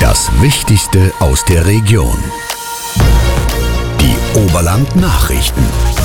Das Wichtigste aus der Region. Die Oberland-Nachrichten.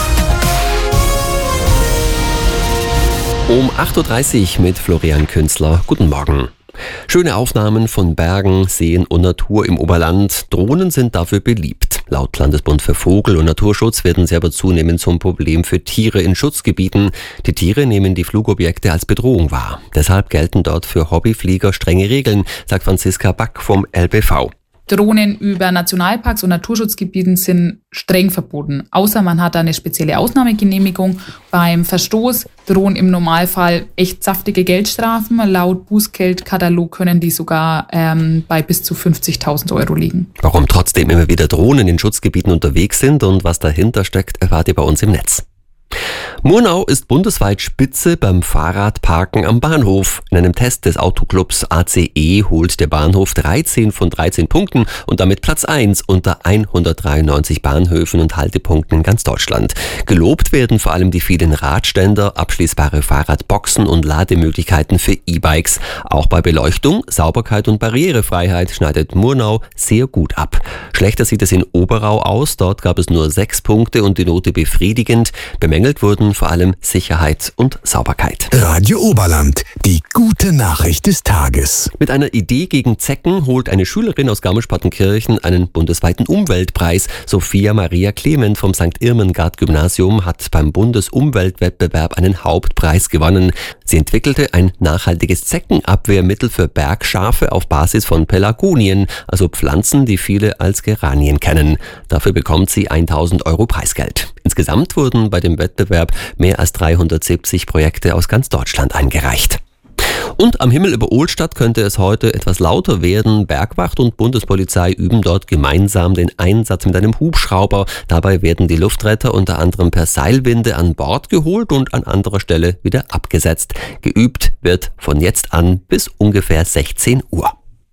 Um 8.30 Uhr mit Florian Künzler. Guten Morgen. Schöne Aufnahmen von Bergen, Seen und Natur im Oberland. Drohnen sind dafür beliebt. Laut Landesbund für Vogel- und Naturschutz werden sie aber zunehmend zum Problem für Tiere in Schutzgebieten. Die Tiere nehmen die Flugobjekte als Bedrohung wahr. Deshalb gelten dort für Hobbyflieger strenge Regeln, sagt Franziska Back vom LBV. Drohnen über Nationalparks und Naturschutzgebieten sind streng verboten, außer man hat da eine spezielle Ausnahmegenehmigung. Beim Verstoß drohen im Normalfall echt saftige Geldstrafen. Laut Bußgeldkatalog können die sogar bei bis zu 50.000 Euro liegen. Warum trotzdem immer wieder Drohnen in Schutzgebieten unterwegs sind und was dahinter steckt, erfahrt ihr bei uns im Netz. Murnau ist bundesweit Spitze beim Fahrradparken am Bahnhof. In einem Test des Autoclubs ACE holt der Bahnhof 13 von 13 Punkten und damit Platz 1 unter 193 Bahnhöfen und Haltepunkten in ganz Deutschland. Gelobt werden vor allem die vielen Radständer, abschließbare Fahrradboxen und Lademöglichkeiten für E-Bikes. Auch bei Beleuchtung, Sauberkeit und Barrierefreiheit schneidet Murnau sehr gut ab. Schlechter sieht es in Oberau aus. Dort gab es nur 6 Punkte und die Note befriedigend. Bemängelt wurden vor allem Sicherheit und Sauberkeit. Radio Oberland, die gute Nachricht des Tages. Mit einer Idee gegen Zecken holt eine Schülerin aus Garmisch-Partenkirchen einen bundesweiten Umweltpreis. Sophia Maria Clement vom St. Irmengard-Gymnasium hat beim Bundesumweltwettbewerb einen Hauptpreis gewonnen. Sie entwickelte ein nachhaltiges Zeckenabwehrmittel für Bergschafe auf Basis von Pelargonien, also Pflanzen, die viele als Geranien kennen. Dafür bekommt sie 1.000 Euro Preisgeld. Insgesamt wurden bei dem Wettbewerb mehr als 370 Projekte aus ganz Deutschland eingereicht. Und am Himmel über Ohlstadt könnte es heute etwas lauter werden. Bergwacht und Bundespolizei üben dort gemeinsam den Einsatz mit einem Hubschrauber. Dabei werden die Luftretter unter anderem per Seilwinde an Bord geholt und an anderer Stelle wieder abgesetzt. Geübt wird von jetzt an bis ungefähr 16 Uhr.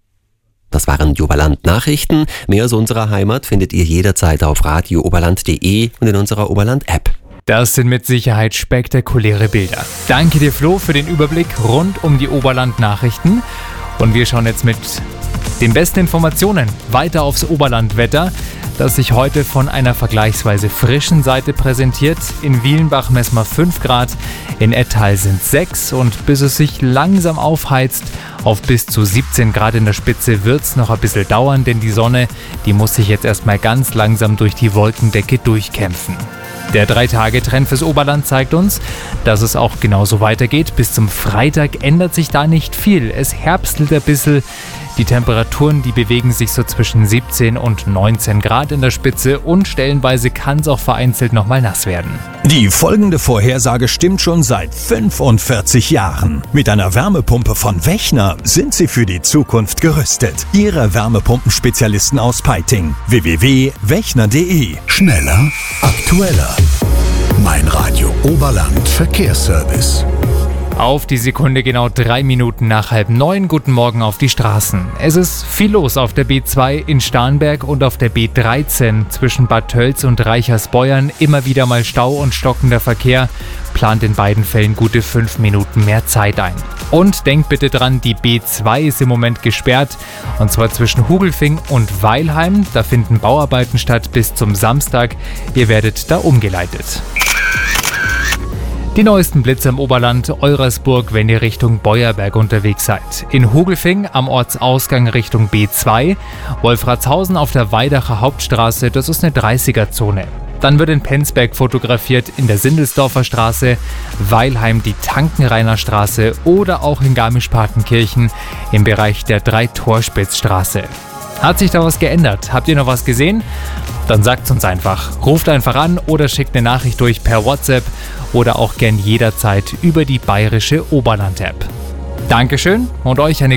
Das waren die Oberland-Nachrichten. Mehr aus unserer Heimat findet ihr jederzeit auf radiooberland.de und in unserer Oberland-App. Das sind mit Sicherheit spektakuläre Bilder. Danke dir, Flo, für den Überblick rund um die Oberland-Nachrichten. Und wir schauen jetzt mit den besten Informationen weiter aufs Oberlandwetter, das sich heute von einer vergleichsweise frischen Seite präsentiert. In Wielenbach messen wir 5 Grad, in Ettal sind 6 und bis es sich langsam aufheizt, auf bis zu 17 Grad in der Spitze wird es noch ein bisschen dauern, denn die Sonne, die muss sich jetzt erstmal ganz langsam durch die Wolkendecke durchkämpfen. Der 3-Tage-Trend fürs Oberland zeigt uns, dass es auch genauso weitergeht. Bis zum Freitag ändert sich da nicht viel. Es herbstelt ein bisschen. Die Temperaturen, die bewegen sich so zwischen 17 und 19 Grad in der Spitze und stellenweise kann es auch vereinzelt nochmal nass werden. Die folgende Vorhersage stimmt schon seit 45 Jahren. Mit einer Wärmepumpe von Wechner sind Sie für die Zukunft gerüstet. Ihre Wärmepumpenspezialisten aus Peiting. www.wechner.de. Schneller, aktueller. Mein Radio Oberland Verkehrsservice. Auf die Sekunde genau 3 Minuten nach 8:30. Guten Morgen auf die Straßen. Es ist viel los auf der B2 in Starnberg und auf der B13 zwischen Bad Tölz und Reichersbeuern. Immer wieder mal Stau und stockender Verkehr. Plant in beiden Fällen gute 5 Minuten mehr Zeit ein. Und denkt bitte dran, die B2 ist im Moment gesperrt. Und zwar zwischen Hugelfing und Weilheim. Da finden Bauarbeiten statt bis zum Samstag. Ihr werdet da umgeleitet. Die neuesten Blitze im Oberland, Eurasburg, wenn ihr Richtung Beuerberg unterwegs seid. In Hugelfing am Ortsausgang Richtung B2, Wolfratshausen auf der Weidacher Hauptstraße, das ist eine 30er-Zone. Dann wird in Penzberg fotografiert in der Sindelsdorfer Straße, Weilheim die Tankenrainer Straße oder auch in Garmisch-Partenkirchen im Bereich der 3-Torspitzstraße. Hat sich da was geändert? Habt ihr noch was gesehen? Dann sagt's uns einfach. Ruft einfach an oder schickt eine Nachricht durch per WhatsApp oder auch gern jederzeit über die bayerische Oberland-App. Dankeschön und euch eine